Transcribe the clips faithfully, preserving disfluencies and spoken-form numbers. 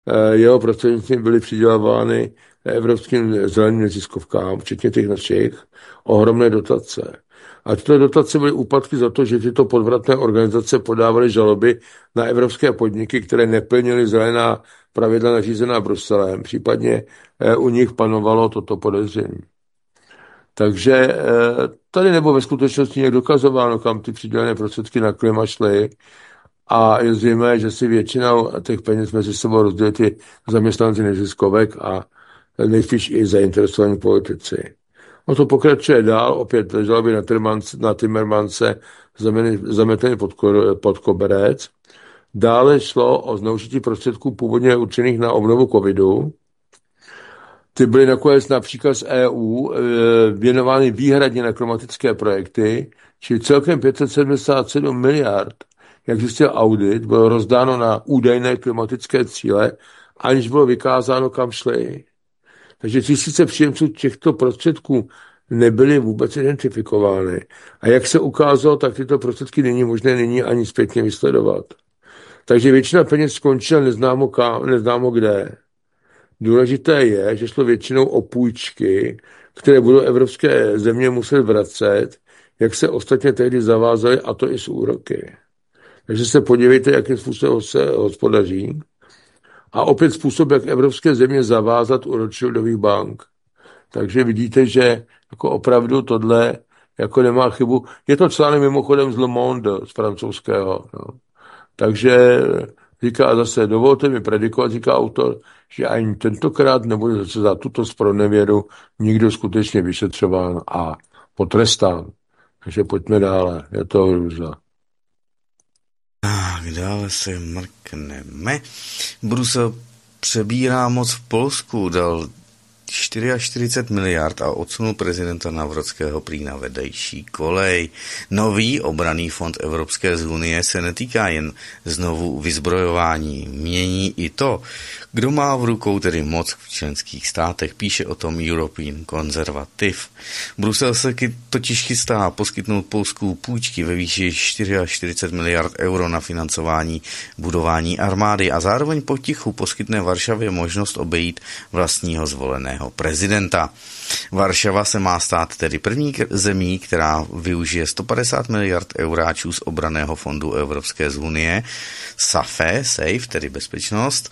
jeho prostřednictvím byly přidělovány evropským zeleným neziskovkám, včetně těch našich, ohromné dotace. A tyto dotace byly úpadky za to, že tyto podvratné organizace podávaly žaloby na evropské podniky, které neplnily zelená pravidla nařízená Bruselem, případně u nich panovalo toto podezření. Takže tady nebo ve skutečnosti někdo dokazováno, kam ty přidělené prostředky na klima šly, a je zřejmé, že si většinou těch peněz mezi sebou rozdělí ty zaměstnanci neziskovek a nejspíš i zainteresovaní politici. O to pokračuje dál, opět žaloby na, na Timmermanse zametený pod, pod koberec. Dále šlo o zneužití prostředků původně určených na obnovu covidu. Ty byly nakonec například z E U věnovány výhradně na klimatické projekty, čili celkem pět set sedmdesát sedm miliard, jak zjistil audit, bylo rozdáno na údajné klimatické cíle, aniž bylo vykázáno, kam šly. Takže tisíce příjemců těchto prostředků nebyly vůbec identifikovány. A jak se ukázalo, tak tyto prostředky není možné nyní ani zpětně vysledovat. Takže většina peněz skončila neznámo, kam, neznámo kde. Důležité je, že šlo většinou o půjčky, které budou evropské země muset vracet, jak se ostatně tehdy zavázali, a to i s úroky. Takže se podívejte, jakým způsobem se hospodaří. A opět způsob, jak evropské země zavázat u Rothschildových bank. Takže vidíte, že jako opravdu tohle jako nemá chybu. Je to článek mimochodem z Le Monde, z francouzského. No. Takže říká zase, dovolte mi predikovat, říká autor, že ani tentokrát nebude zase za tuto spronevěru nikdo skutečně vyšetřován a potrestán. Takže pojďme dále, je to hrůza. Tak dále se mrkneme. Brusel přebírá moc v Polsku, dal čtyřicet čtyři miliard a odsunul prezidenta Nawrockiho prý na vedlejší kolej. Nový obranný fond Evropské unie se netýká jen znovu vyzbrojování. Mění i to, kdo má v rukou tedy moc v členských státech, píše o tom European Conservative. Brusel se totiž chystá poskytnout Polsku půjčky ve výši čtyřicet čtyři miliard euro na financování budování armády a zároveň potichu poskytne Varšavě možnost obejít vlastního zvoleného prezidenta. Varšava se má stát tedy první zemí, která využije sto padesát miliard euráčů z obranného fondu Evropské unie, SAFE, SAFE, tedy bezpečnost,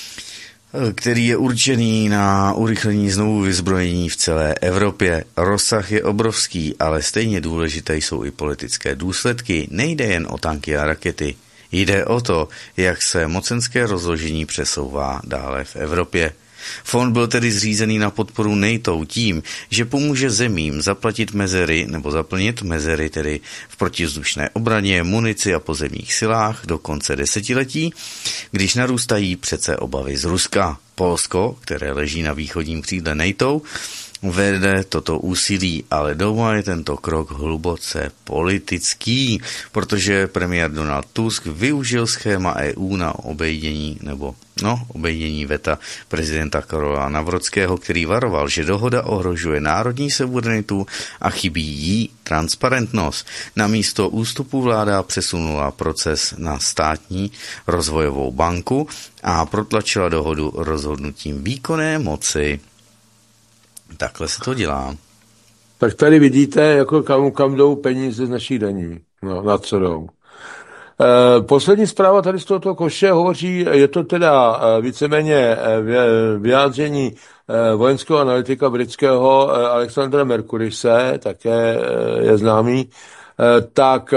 který je určený na urychlení znovu vyzbrojení v celé Evropě. Rozsah je obrovský, ale stejně důležité jsou i politické důsledky. Nejde jen o tanky a rakety. Jde o to, jak se mocenské rozložení přesouvá dále v Evropě. Fond byl tedy zřízený na podporu NATO tím, že pomůže zemím zaplatit mezery nebo zaplnit mezery tedy v protivzdušné obraně, munici a pozemních silách do konce desetiletí, když narůstají přece obavy z Ruska. Polsko, které leží na východním křídle NATO, vede toto úsilí, ale doma je tento krok hluboce politický, protože premiér Donald Tusk využil schéma E U na obejdění nebo no, obejdění veta prezidenta Karola Nawrockiho, který varoval, že dohoda ohrožuje národní suverenitu a chybí jí transparentnost. Namísto ústupu vláda přesunula proces na státní rozvojovou banku a protlačila dohodu rozhodnutím výkonné moci. Takhle se to dělá. Tak tady vidíte, jako kam, kam jdou peníze z našich daní. No, na co jdou. E, poslední zpráva tady z tohoto koše hovoří, je to teda e, víceméně e, vyjádření e, vojenského analytika britského e, Alexandra Mercurise, také e, je známý, e, tak e,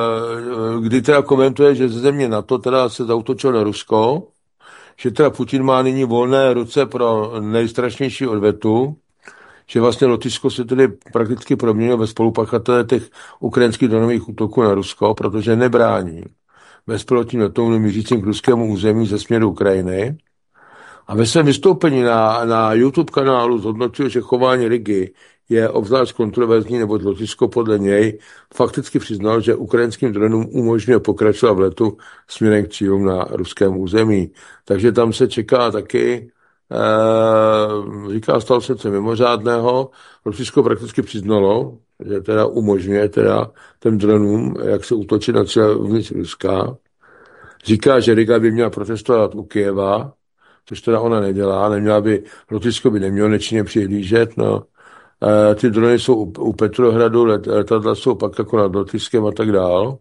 kdy teda komentuje, že ze země NATO teda se zaútočil na Rusko, že teda Putin má nyní volné ruce pro nejstrašnější odvetu, že vlastně Lotyšsko se tedy prakticky proměnilo ve spolupachatele těch ukrajinských dronových útoků na Rusko, protože nebrání bezpilotním letounům mířícím k ruskému území ze směru Ukrajiny. A ve svém vystoupení na, na YouTube kanálu zhodnotil, že chování Rigi je obzvlášť kontroverzní, nebo Lotyšsko podle něj fakticky přiznal, že ukrajinským dronům umožňuje pokračovat v letu směrem k cílům na ruském území. Takže tam se čeká taky Uh, říká, stalo se něco mimořádného. Lotyšsko prakticky přiznalo, že teda umožňuje teda těm dronům, jak se útočit na cíle uvnitř Ruska. Říká, že Riga by měla protestovat u Kyjeva, což teda ona nedělá, neměla by, Lotyšsko by nemělo nečinně přihlížet, no. E, ty drony jsou u, u Petrohradu, let, letadla jsou pak jako nad Lotyšskem a tak dál.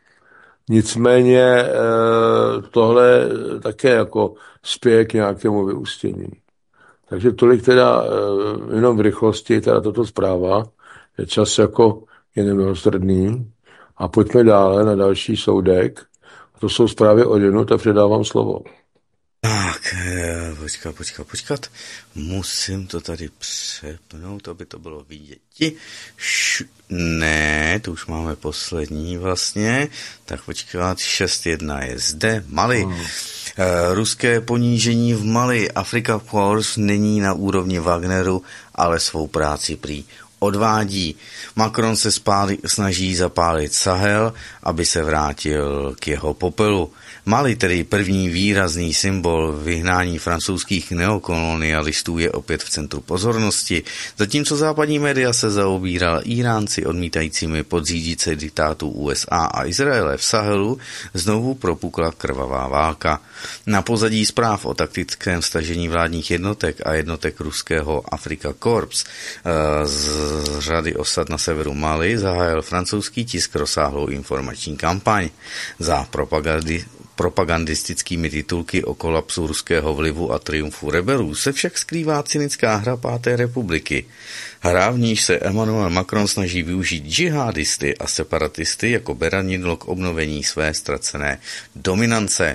Nicméně e, tohle také jako spěje k nějakému vyústění. Takže tolik teda e, jenom v rychlosti, teda toto zpráva, je čas jako je nemilosrdný. A pojďme dále na další soudek. To jsou zprávy od jednot a předávám slovo. Tak, počkat, počkat, počkat. Musím to tady přepnout, aby to bylo vidět. Š- ne, to už máme poslední vlastně. Tak počkat, šest jedna je zde. Mali. Hmm. Ruské ponížení v Mali. Afrika Corps není na úrovni Wagneru, ale svou práci prý odvádí. Macron se spáli, snaží zapálit Sahel, aby se vrátil k jeho popelu. Mali, tedy první výrazný symbol vyhnání francouzských neokolonialistů, je opět v centru pozornosti, zatímco západní média se zaobírala Iránci odmítajícími podřídit se diktátu U S A a Izraele v Sahelu, znovu propukla krvavá válka. Na pozadí zpráv o taktickém stažení vládních jednotek a jednotek ruského Afrika Corps z řady osad na severu Mali zahájil francouzský tisk rozsáhlou informační kampaň. Za propagandy propagandistickými titulky o kolapsu ruského vlivu a triumfu rebelů se však skrývá cynická hra Páté republiky. Hra, v níž se Emmanuel Macron snaží využít džihadisty a separatisty jako beranidlo k obnovení své ztracené dominance.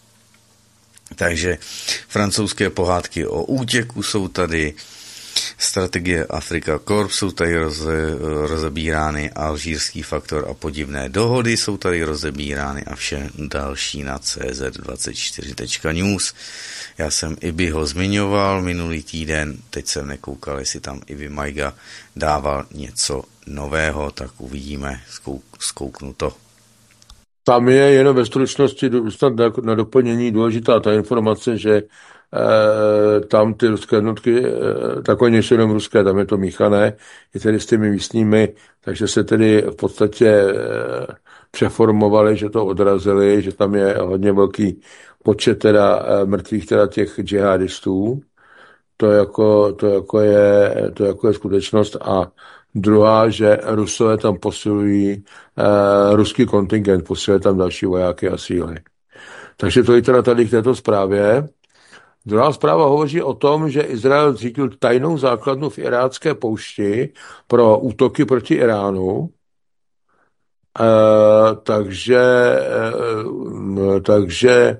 Takže francouzské pohádky o útěku jsou tady, strategie Afrika Corps jsou tady roze, rozebírány, alžírský faktor a podivné dohody jsou tady rozebírány a vše další na C Z dvacet čtyři tečka news. Já jsem Ibi ho zmiňoval minulý týden, teď jsem nekoukal, jestli tam Ibi Majga dával něco nového, tak uvidíme, zkouk, zkouknu to. Tam je jenom ve stručnosti snad na doplnění důležitá ta informace, že E, tam ty ruské jednotky, e, takové nejsou jenom ruské, tam je to míchané, i tedy s těmi místními, takže se tedy v podstatě e, přeformovali, že to odrazili, že tam je hodně velký počet teda e, mrtvých teda těch džihadistů. To jako, to jako je, to jako je skutečnost. A druhá, že Rusové tam posilují, e, ruský kontingent posiluje tam další vojáky a síly. Takže to je teda tady k této zprávě. Druhá zpráva hovoří o tom, že Izrael zřídil tajnou základnu v irácké poušti pro útoky proti Iránu. E, takže e, takže e,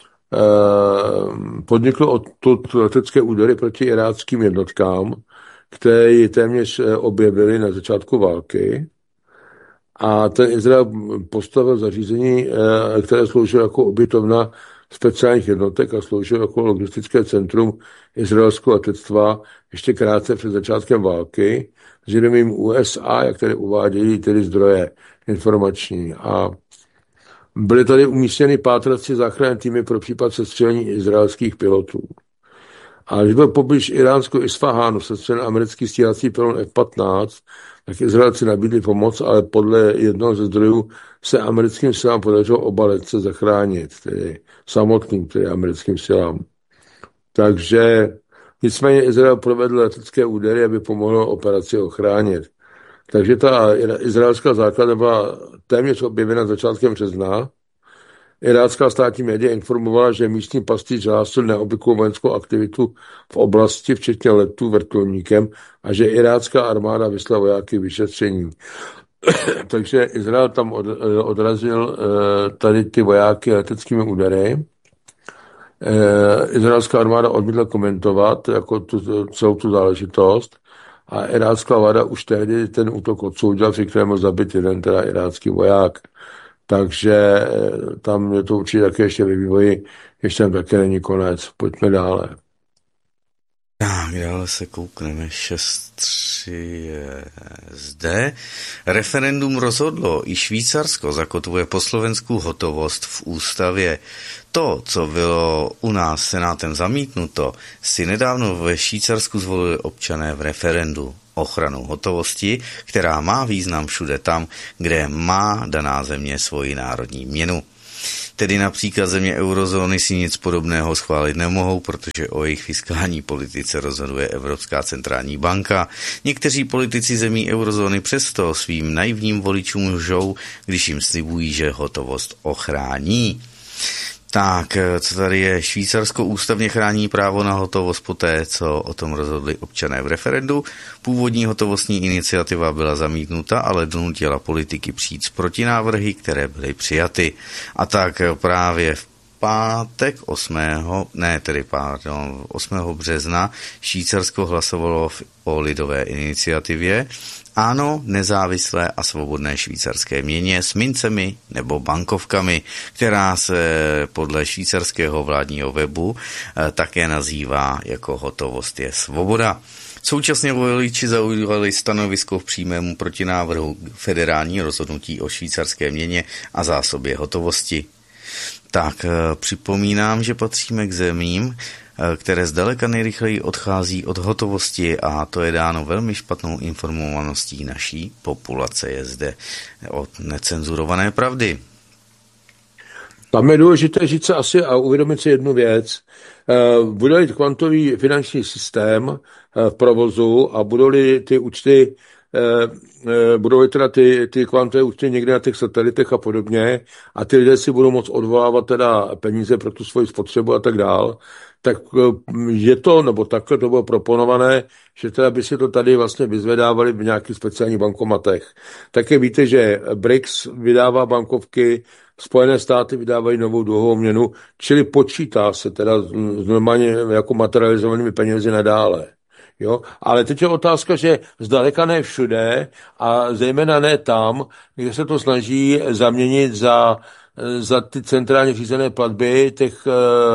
podniklo odtud letecké údery proti iráckým jednotkám, které ji téměř objevily na začátku války. A ten Izrael postavil zařízení, e, které sloužilo jako ubytovna speciálních jednotek a sloužil jako logistické centrum izraelského letectva ještě krátce před začátkem války s vědomím U S A, jak tady uvádějí tedy zdroje informační. A byly tady umístěny pátrací záchranné týmy pro případ sestřelení izraelských pilotů. A když byl poblíž iránského Isfahánu sestřelen americký stíhací pilon F patnáct, tak Izraelci nabídli pomoc, ale podle jednoho ze zdrojů se americkým silám podařilo oba letce zachránit, tedy samotným, tedy americkým silám. Takže nicméně Izrael provedl letecké údery, aby pomohlo operaci ochránit. Takže ta izraelská základna byla téměř objevena začátkem března. Irácká státní média informovala, že místní pastýř hlásil neobvyklou vojenskou aktivitu v oblasti, včetně letů vrtulníkem, a že irácká armáda vyslala vojáky vyšetření. Takže Izrael tam od, odrazil tady ty vojáky leteckými údery. Izraelská armáda odmítla komentovat jako tu, celou tu záležitost a irácká vláda už tehdy ten útok odsoudila, při kterém byl zabit jeden teda irácký voják. Takže tam je to určitě také ještě ve vývoji, ještě tam také není konec. Pojďme dále. Tak, dále se koukneme. šest tři je zde. Referendum rozhodlo, i Švýcarsko zakotvuje po Slovensku hotovost v ústavě. To, co bylo u nás senátem zamítnuto, si nedávno ve Švýcarsku zvolili občané v referendu. Ochranu hotovosti, která má význam všude tam, kde má daná země svoji národní měnu. Tedy například země eurozóny si nic podobného schválit nemohou, protože o jejich fiskální politice rozhoduje Evropská centrální banka. Někteří politici zemí eurozóny přesto svým naivním voličům lžou, když jim slibují, že hotovost ochrání. Tak, co tady je? Švýcarsko ústavně chrání právo na hotovost poté, co o tom rozhodli občané v referendu. Původní hotovostní iniciativa byla zamítnuta, ale donutila politiky přijít s protinávrhy, které byly přijaty. A tak právě v pátek osmého ne, tedy pardon, osmého března Švýcarsko hlasovalo o lidové iniciativě ano nezávislé a svobodné švýcarské měně s mincemi nebo bankovkami, která se podle švýcarského vládního webu také nazývá jako hotovost je svoboda. Současně voliči zaujali stanovisko v přímému protinávrhu federální rozhodnutí o švýcarské měně a zásobě hotovosti. Tak připomínám, že patříme k zemím, které zdaleka nejrychleji odchází od hotovosti a to je dáno velmi špatnou informovaností naší populace. Je zde od necenzurované pravdy. Tam je důležité říct se asi a uvědomit si jednu věc. Bude-li kvantový finanční systém v provozu a budou-li ty účty budou teda ty, ty kvantové účty někde na těch satelitech a podobně a ty lidé si budou moct odvolávat teda peníze pro tu svoji spotřebu a tak dál, tak je to, nebo takhle to bylo proponované, že teda by si to tady vlastně vyzvedávali v nějakých speciálních bankomatech. Také víte, že B R I C S vydává bankovky, Spojené státy vydávají novou dluhovou měnu, čili počítá se teda s normálně jako materializovanými penězi nadále. Jo? Ale teď je otázka, že zdaleka ne všude a zejména ne tam, kde se to snaží zaměnit za, za ty centrálně řízené platby těch,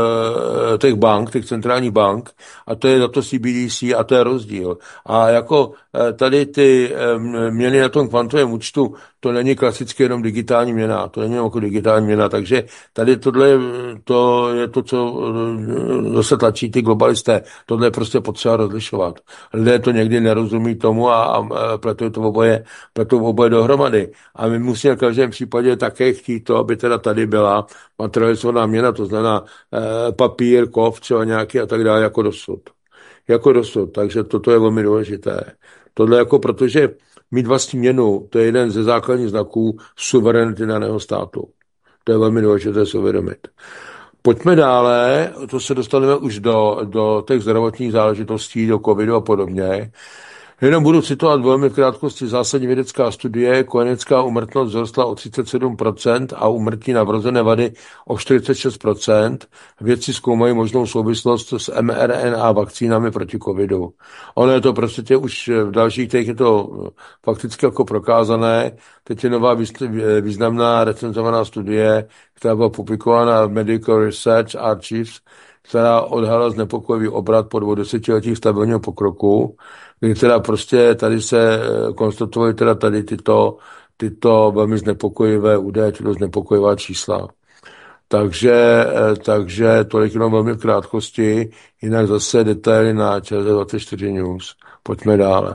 těch bank, těch centrálních bank a to je za to C B D C a to je rozdíl. A jako tady ty měny na tom kvantovém účtu, to není klasicky jenom digitální měna, to není jako digitální měna, takže tady tohle to je to, co zase tlačí ty globalisté, tohle je prostě potřeba rozlišovat. Lidé to někdy nerozumí tomu a, a pletou to oboje, pletou oboje dohromady. A my musíme v každém případě také chtít to, aby teda tady byla materializovaná měna, to znamená eh, papír, kov, třeba nějaký a tak dále, jako dosud. Jako dosud, takže toto je velmi důležité. Tohle jako protože mít vlastní měnu, to je jeden ze základních znaků suverenity daného státu. To je velmi důležité si uvědomit. Pojďme dále, to se dostaneme už do, do těch zdravotních záležitostí, do covidu a podobně. Jenom budu citovat velmi v krátkosti zásadní vědecká studie, kojenecká úmrtnost vzrostla o třicet sedm procent a úmrtí na vrozené vady o čtyřicet šest procent. Vědci zkoumají možnou souvislost s em R N A vakcínami proti covidu. Ono je to prostě už v dalších těch je to fakticky jako prokázané. Teď je nová významná recenzovaná studie, která byla publikována v Medical Research Archives, která odhalila znepokojivý obrat po dvou desetiletích stabilního pokroku, kdy teda prostě tady se konstatovaly teda tady tyto, tyto velmi znepokojivé údaje, tyto znepokojivá čísla. Takže, takže tolik jenom velmi v krátkosti, jinak zase detaily na Č S dvacet čtyři News. Pojďme dále.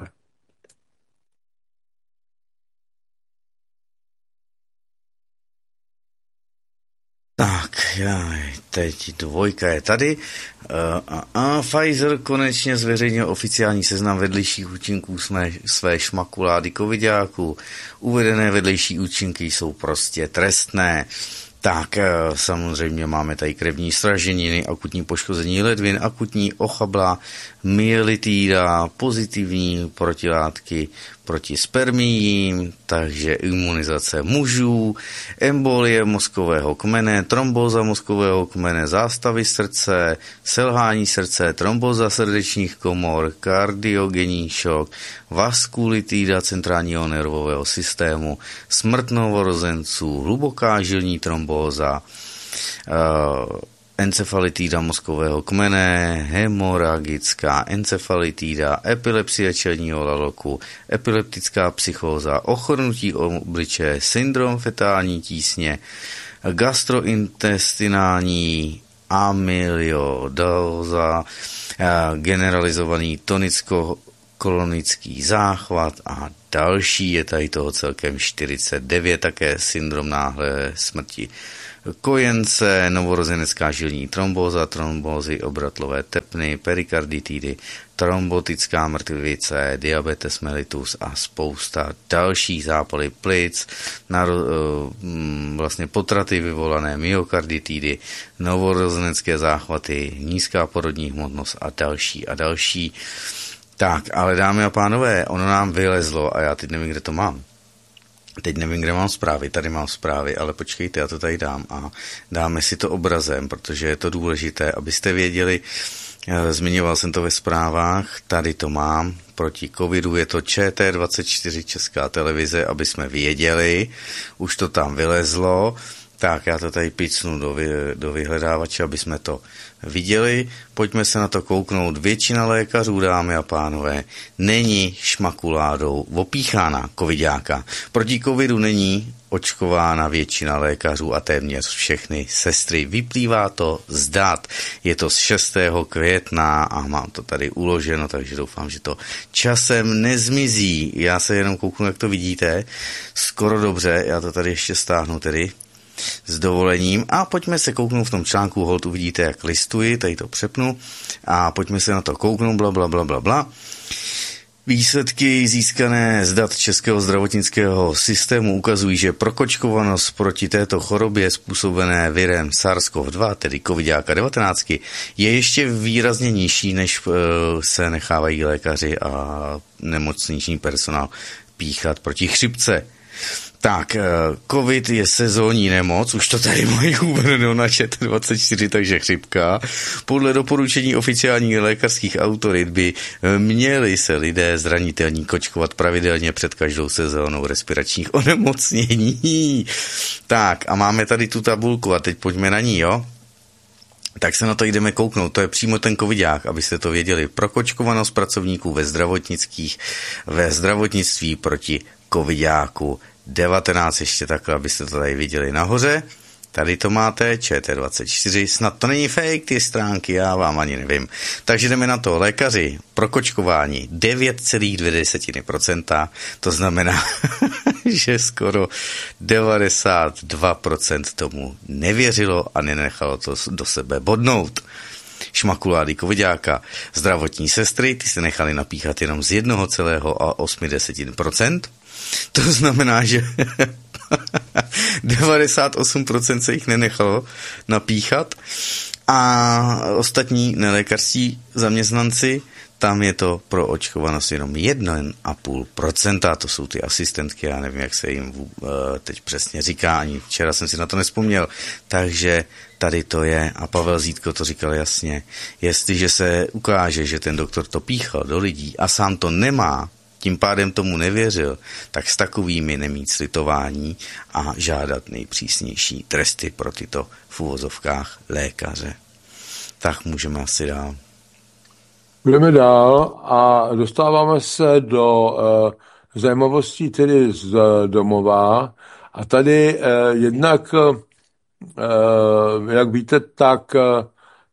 Tak, já, teď dvojka je tady. A, a Pfizer konečně zveřejnil oficiální seznam vedlejších účinků své, své šmakulády covidáků. Uvedené vedlejší účinky jsou prostě trestné. Tak samozřejmě máme tady krevní sraženiny, akutní poškození ledvin, akutní ochabla, myelitída, pozitivní protilátky proti spermiím, takže imunizace mužů, embolie mozkového kmene, trombóza mozkového kmene, zástavy srdce, selhání srdce, trombóza srdečních komor, kardiogenní šok, vaskulitída centrálního nervového systému, smrt novorozenců, hluboká žilní trombóza, uh, encefalitída mozkového kmene, hemoragická encefalitída, epilepsie čelního laloku, epileptická psychóza, ochrnutí obličeje, syndrom fetální tísně, gastrointestinální amyloidóza, generalizovaný tonicko kolonický záchvat a další. Je tady toho celkem čtyřicet devět, také syndrom náhlé smrti kojence, novorozenecká žilní trombóza, trombózy obratlové tepny, perikarditidy, trombotická mrtvice, diabetes mellitus a spousta dalších, zápaly plic, naro, vlastně potraty vyvolané myokarditidy, novorozenecké záchvaty, nízká porodní hmotnost a další a další. Tak, ale dámy a pánové, ono nám vylezlo a já teď nevím, kde to mám. Teď nevím, kde mám zprávy, tady mám zprávy, ale počkejte, já to tady dám a dáme si to obrazem, protože je to důležité, abyste věděli, zmiňoval jsem to ve zprávách, tady to mám, proti covidu je to Č T dvacet čtyři Česká televize, aby jsme věděli, už to tam vylezlo, tak já to tady pícnu do, vy, do vyhledávače, aby jsme to viděli. Pojďme se na to kouknout. Většina lékařů, dámy a pánové, není šmakuládou opíchána covidáka. Proti covidu není očkována většina lékařů a téměř všechny sestry. Vyplývá to z dat. Je to z šestého května a mám to tady uloženo, takže doufám, že to časem nezmizí. Já se jenom kouknu, jak to vidíte. Skoro dobře, já to tady ještě stáhnu tedy s dovolením a pojďme se kouknout v tom článku, hold uvidíte, jak listuji, tady to přepnu a pojďme se na to kouknout, bla, bla, bla, bla, bla. Výsledky získané z dat Českého zdravotnického systému ukazují, že prokočkovanost proti této chorobě způsobené virem SARS-C o V dva, tedy covidáka devatenáct, je ještě výrazně nižší, než se nechávají lékaři a nemocniční personál píchat proti chřipce. Tak, covid je sezónní nemoc, už to tady mají uvedeno na Č T dvacet čtyři, takže chřipka. Podle doporučení oficiálních lékařských autorit by měli se lidé zranitelní kočkovat pravidelně před každou sezónou respiračních onemocnění. Tak, a máme tady tu tabulku a teď pojďme na ní, jo? Tak se na to jdeme kouknout, to je přímo ten covidák, abyste to věděli. Prokočkovanost pracovníků ve zdravotnických, ve zdravotnictví proti covidáku devatenáct, ještě takhle, abyste to tady viděli nahoře. Tady to máte, Č T dvacet čtyři, snad to není fake, ty stránky, já vám ani nevím. Takže jdeme na to, lékaři, prokočkování devět celá dvě procenta, to znamená, že skoro devadesát dva procent tomu nevěřilo a nenechalo to do sebe bodnout. Šmakulády covidáka, zdravotní sestry, ty se nechali napíchat jenom z jedna celá osm procenta. To znamená, že devadesát osm procent se jich nenechalo napíchat a ostatní nelékařští zaměstnanci, tam je to pro očkovanost jenom jedna celá pět procenta, to jsou ty asistentky, já nevím, jak se jim teď přesně říká, ani včera jsem si na to nespomněl, takže tady to je a Pavel Zítko to říkal jasně, jestliže se ukáže, že ten doktor to píchal do lidí a sám to nemá, tím pádem tomu nevěřil, tak s takovými nemít slitování a žádat nejpřísnější tresty pro tyto v uvozovkách lékaře. Tak můžeme asi dál. Budeme dál a dostáváme se do uh, zajímavostí tedy z domova a tady uh, jednak, uh, jak víte, tak uh,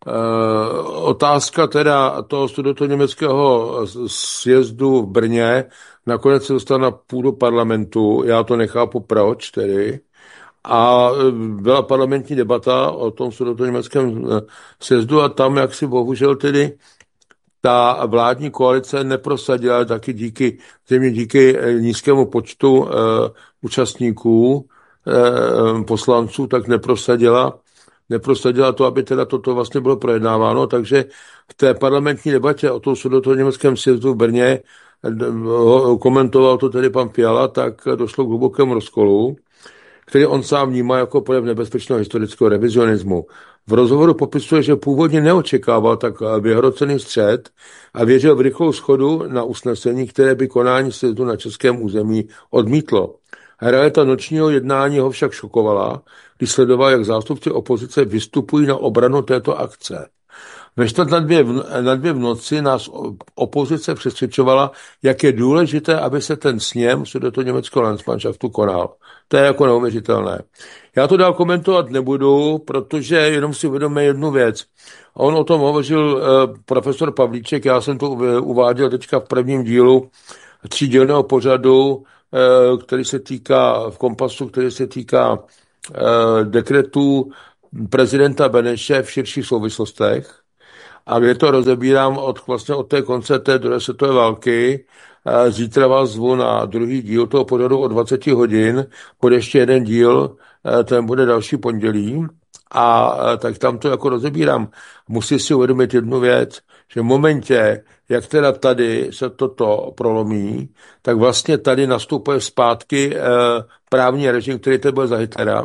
otázka teda toho sudetoněmeckého sjezdu v Brně nakonec se dostala na půdu parlamentu, já to nechápu proč tedy, a byla parlamentní debata o tom sudetoněmeckém sjezdu a tam jaksi bohužel tedy ta vládní koalice neprosadila taky díky, zřejmě díky nízkému počtu uh, účastníků, uh, poslanců, tak neprosadila neprosadila to, aby teda toto vlastně bylo projednáváno, takže v té parlamentní debatě o tom sudetoněmeckém sjezdu v Brně komentoval to tedy pan Fiala, tak došlo k hlubokému rozkolu, který on sám vnímá jako projev nebezpečného historického revizionismu. V rozhovoru popisuje, že původně neočekával tak vyhrocený střet a věřil v rychlou shodu na usnesení, které by konání sjezdu na českém území odmítlo. Realita nočního jednání ho však šokovala, když sledoval, jak zástupci opozice vystupují na obranu této akce. Ve čtvrt na dvě, na dvě v noci nás opozice přesvědčovala, jak je důležité, aby se ten sněm Sudetoněmeckého Landsmannschaftu konal. To je jako neuvěřitelné. Já to dál komentovat nebudu, protože jenom si uvědomíme jednu věc. On o tom hovořil eh, profesor Pavlíček, já jsem to uváděl teďka v prvním dílu třídílného pořadu, eh, který se týká v Kompasu, který se týká eh, dekretů prezidenta Beneše v širších souvislostech. A kde to rozebírám od, vlastně od té konce té druhé světové války. Zítra vás zvu na druhý díl toho pořadu o dvacet hodin. Bude ještě jeden díl, ten bude další pondělí. A tak tam to jako rozebírám. Musí si uvědomit jednu věc, že v momentě, jak teda tady se toto prolomí, tak vlastně tady nastupuje zpátky právní režim, který to byl za Hitlera.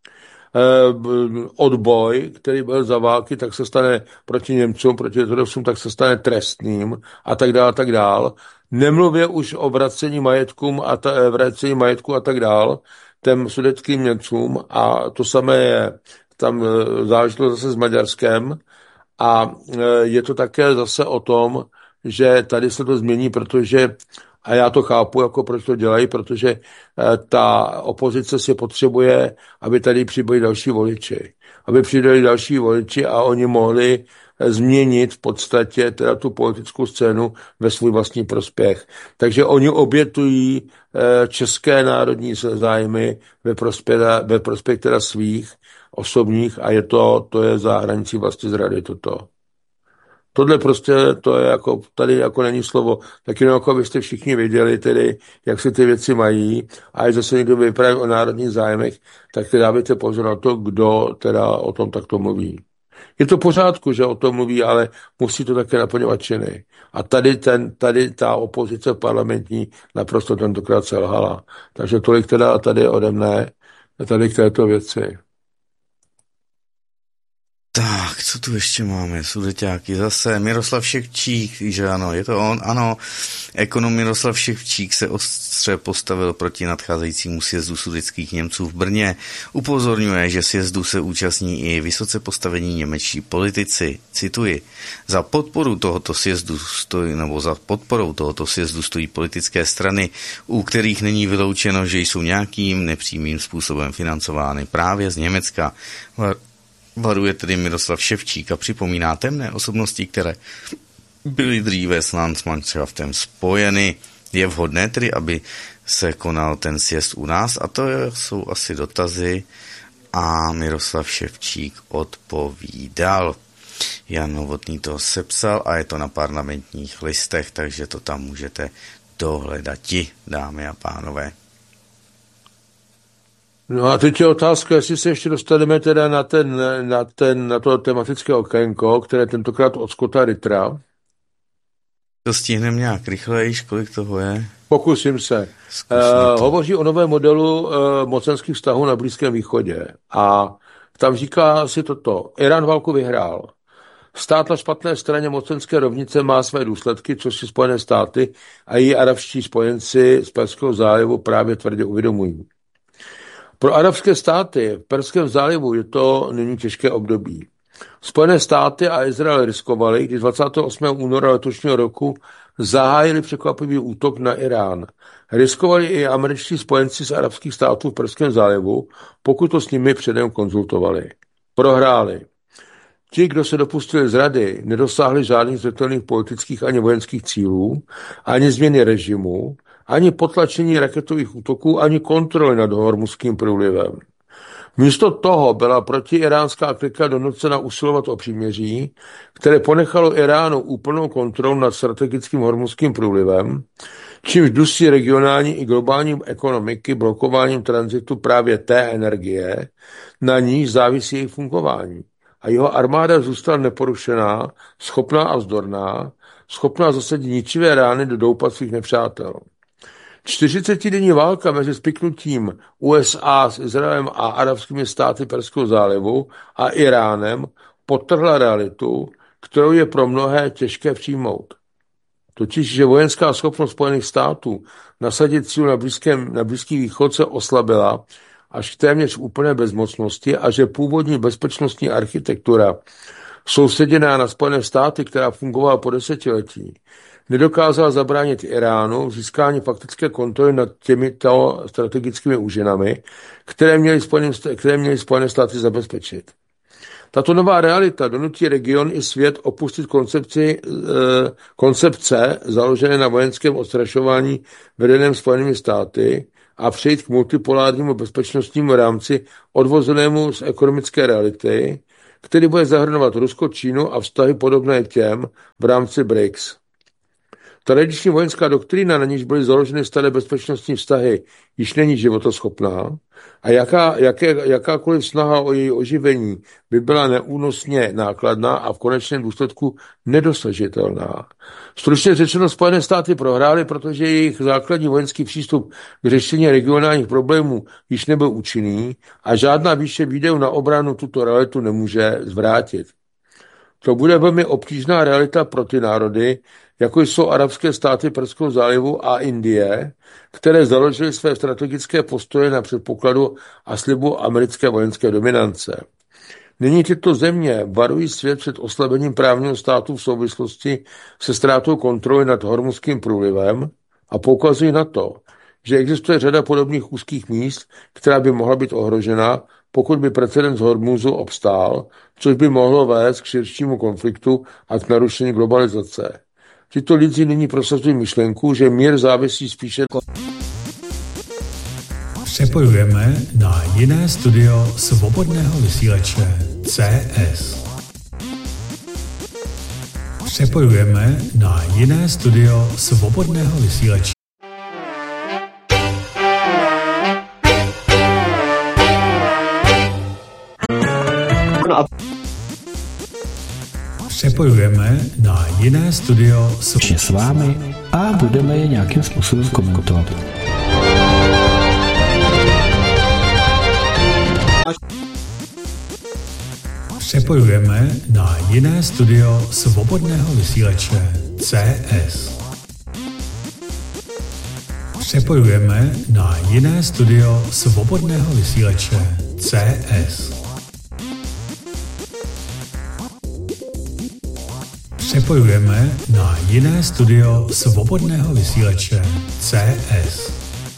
Odboj, který byl za války, tak se stane proti Němcům, proti Židům, tak se stane trestným a tak dále, a tak dále. Nemluvě už o vracení majetkům a ta, vracení majetku a tak dále, těm sudetským Němcům a to samé je tam záležitost zase s Maďarskem a je to také zase o tom, že tady se to změní, protože a já to chápu, jako proč to dělají, protože ta opozice si potřebuje, aby tady přibyli další voliči. Aby přidali další voliči a oni mohli změnit v podstatě teda tu politickou scénu ve svůj vlastní prospěch. Takže oni obětují české národní zájmy ve prospěch, ve prospěch teda svých osobních a je to, to je za hranicí vlastně zrady toto. Tohle prostě, to je jako, tady jako není slovo, tak jenom jako byste všichni věděli tedy, jak se ty věci mají a až zase někdo vypráví o národních zájmech, tak dávajte pozor na to, kdo teda o tom takto mluví. Je to v pořádku, že o tom mluví, ale musí to také naplňovat činy. A tady, ten, tady ta opozice parlamentní naprosto tentokrát selhala. Takže tolik teda tady ode mne, tady k této věci. Tak, co tu ještě máme? Sudeťáky zase. Miroslav Ševčík, že ano, je to on, ano. Ekonom Miroslav Ševčík se ostře postavil proti nadcházejícímu sjezdu sudeckých Němců v Brně. Upozorňuje, že sjezdu se účastní i vysoce postavení němečtí politici. Cituji. Za podporu tohoto sjezdu stojí, nebo za podporou tohoto sjezdu stojí politické strany, u kterých není vyloučeno, že jsou nějakým nepřímým způsobem financovány právě z Německa. Varuje tedy Miroslav Ševčík a připomíná temné osobnosti, které byly dříve s Landsmannschaftem spojeny. Je vhodné tedy, aby se konal ten sjezd u nás a to jsou asi dotazy a Miroslav Ševčík odpovídal. Jan Novotný to sepsal a je to na Parlamentních listech, takže to tam můžete dohledati, dámy a pánové. No a teď je otázka, jestli se ještě dostaneme teda na, ten, na, ten, na to tematické okénko, které tentokrát od Scotta Rittera. To stihneme nějak rychlejš, kolik toho je? Pokusím se. Uh, hovoří o novém modelu uh, mocenských vztahů na Blízkém východě. A tam říká si toto. Irán válku vyhrál. Stát na špatné straně mocenské rovnice má své důsledky, což si Spojené státy a její arabští spojenci z Perského zálivu právě tvrdě uvědomují. Pro arabské státy v Perském zálivu je to nyní těžké období. Spojené státy a Izrael riskovali, když dvacátého osmého února letošního roku zahájili překvapivý útok na Irán. Riskovali i američtí spojenci z arabských států v Perském zálivu, pokud to s nimi předem konzultovali. Prohráli. Ti, kdo se dopustili zrady, nedosáhli žádných zřetelných politických ani vojenských cílů, ani změny režimu, ani potlačení raketových útoků, ani kontroly nad Hormuzským průlivem. Místo toho byla protiiránská klika donucena usilovat o příměří, které ponechalo Iránu úplnou kontrolu nad strategickým Hormuzským průlivem, čímž dusí regionální i globální ekonomiky blokováním tranzitu právě té energie, na níž závisí jejich fungování. A jeho armáda zůstala neporušená, schopná a vzdorná, schopná zasadit ničivé rány do doupat svých nepřátel. čtyřicetidenní válka mezi spiknutím U S A s Izraelem a arabskými státy Perského zálivu a Iránem podtrhla realitu, kterou je pro mnohé těžké přijmout. Totiž, že vojenská schopnost Spojených států nasadit sílu na, blízkém, na Blízký východ se oslabila až k téměř úplné bezmocnosti a že původní bezpečnostní architektura soustředěná na Spojené státy, která fungovala po desetiletí, nedokázala zabránit Iránu v získání faktické kontroly nad těmito strategickými úžinami, které měly Spojené, které měly Spojené státy zabezpečit. Tato nová realita donutí region i svět opustit koncepci, eh, koncepce založené na vojenském odstrašování vedeném Spojenými státy a přejít k multipolárnímu bezpečnostnímu rámci odvozenému z ekonomické reality, který bude zahrnovat Rusko, Čínu a vztahy podobné těm v rámci B R I C S. Tradiční vojenská doktrína, na níž byly založeny staré bezpečnostní vztahy, již není životoschopná a jaká, jaké, jakákoliv snaha o její oživení by byla neúnosně nákladná a v konečném důsledku nedosažitelná. Stručně řečeno, Spojené státy prohrály, protože jejich základní vojenský přístup k řešení regionálních problémů již nebyl účinný a žádná výše výdajů na obranu tuto realitu nemůže zvrátit. To bude velmi obtížná realita pro ty národy, jako jsou arabské státy Perského zálivu a Indie, které založily své strategické postoje na předpokladu a slibu americké vojenské dominance. Nyní tyto země varují svět před oslabením právního státu v souvislosti se ztrátou kontroly nad Hormuzským průlivem a poukazují na to, že existuje řada podobných úzkých míst, která by mohla být ohrožena, pokud by precedens z Hormuzu obstál, což by mohlo vést k širšímu konfliktu a k narušení globalizace. Tyto lidi nyní prosazují myšlenku, že mír závisí spíše... Přepojujeme na jiné studio svobodného vysílače C S. Přepojujeme na jiné studio svobodného vysílače. Přepojujeme na jiné studio s vámi a budeme je nějakým způsobem komentovat. Přepojujeme na jiné studio svobodného vysílače C S. Přepojujeme na jiné studio svobodného vysílače C S. Přepojujeme na jiné studio svobodného vysílače C S.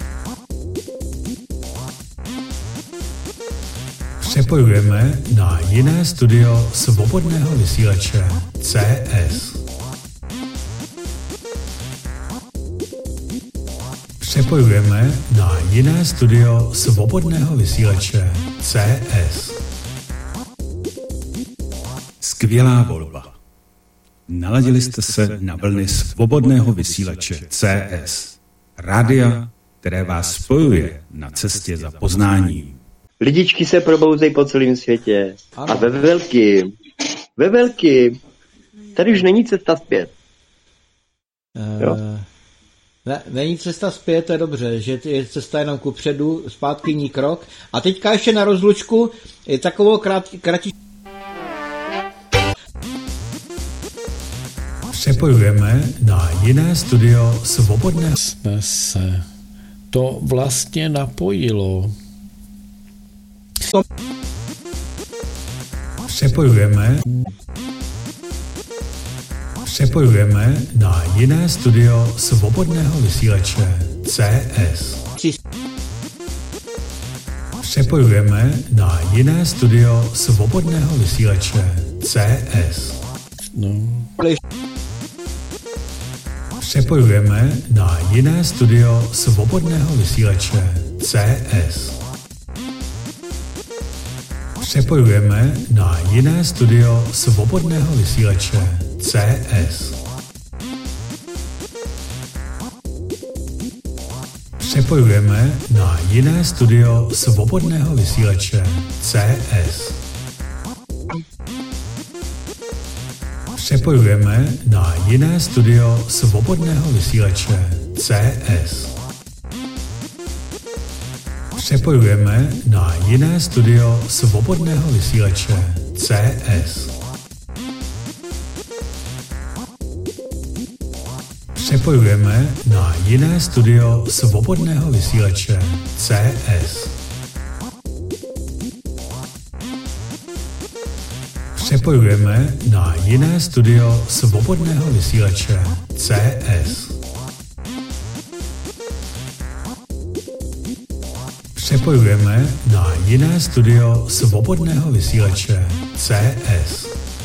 Přepojujeme na jiné studio svobodného vysílače C S. Přepojujeme na jiné studio svobodného vysílače C S. Skvělá volba. Naladili jste se na vlny svobodného vysílače C S. Rádia, které vás spojuje na cestě za poznáním. Lidičky se probouzej po celém světě. Ano. A ve velkým. Ve velkým. Tady už není cesta zpět. Uh, jo? Ne, není cesta zpět, to je dobře, že je cesta jenom kupředu, zpátky ní krok. A teďka ještě na rozlučku je takovou krát, kratí... Přepojujeme na jiné studio svobodného... Jsme se to vlastně napojilo. Přepojujeme... Přepojujeme na jiné studio svobodného vysílače C S. Přepojujeme na jiné studio svobodného vysílače C S. No. Přepojujeme na jiné studio svobodného vysílače C S. Přepojujeme na jiné studio svobodného vysílače C S. Přepojujeme na jiné studio svobodného vysílače C S. Přepojujeme na jiné studio svobodného vysílače C S. Přepojujeme na jiné studio svobodného vysílače C S. Přepojujeme na jiné studio svobodného vysílače C S. Přepojujeme na jiné studio svobodného vysílače C S. Přepojujeme na jiné studio svobodného vysílače C S.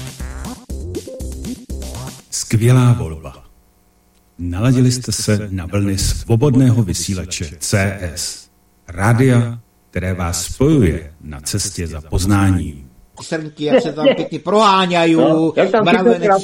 Skvělá volba. Naladili jste se na vlny svobodného vysílače C S. Rádia, které vás spojuje na cestě za poznáním. Srnky, jak se tam pěkně proháňají, no, jak tam mravenec